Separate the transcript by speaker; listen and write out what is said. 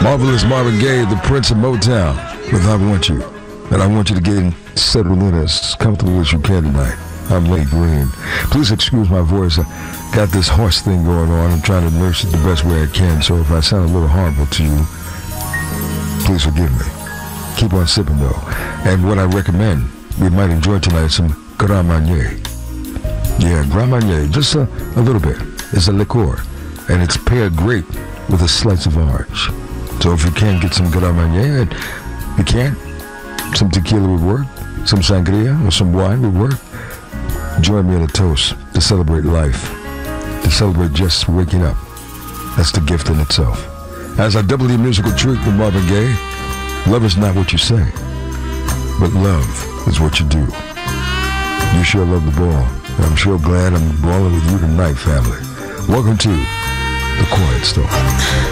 Speaker 1: Marvelous Marvin Gaye, the Prince of Motown, with I Want You. And I want you to get settled in as comfortable as you can tonight. I'm Lenny Green. Please excuse my voice. I got this horse thing going on. I'm trying to nurse it the best way I can, so if I sound a little harmful to you, please forgive me. Keep on sipping, though. And what I recommend, we might enjoy tonight, some Grand Marnier. Yeah, Grand Marnier, just a little bit. It's a liqueur, and it's paired great with a slice of orange. So if you can get some Grand Marnier, and you can't, some tequila would work, some sangria or some wine would work. Join me in a toast to celebrate life, to celebrate just waking up. That's the gift in itself. As I double the musical treat with Marvin Gaye, love is not what you say, but love is what you do. You sure love the ball, and I'm sure glad I'm balling with you tonight, family. Welcome to The Quiet Storm.